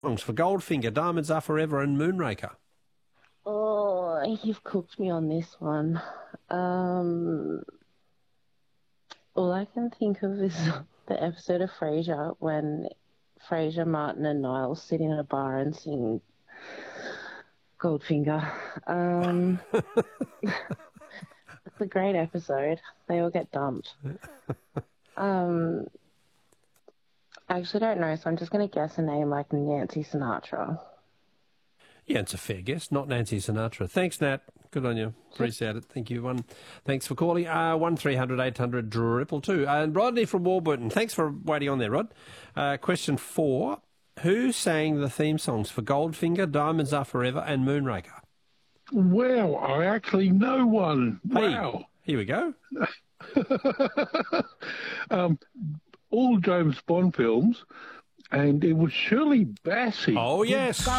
songs for Goldfinger, Diamonds Are Forever and Moonraker? Oh, you've cooked me on this one. All I can think of is the episode of Frasier when Frasier, Martin and Niles sit in a bar and sing Goldfinger. It's a great episode. They all get dumped. I actually don't know, so I'm just going to guess a name like Nancy Sinatra. Yeah, it's a fair guess. Not Nancy Sinatra. Thanks, Nat. Good on you. Appreciate it. Thank you. Thanks for calling. 1300 800 222. And Rodney from Warburton. Thanks for waiting on there, Rod. Question 4. Who sang the theme songs for Goldfinger, Diamonds Are Forever and Moonraker? Well, I actually know one. Wow. Hey, here we go. All James Bond films, and it was Shirley Bassey. Oh, yes.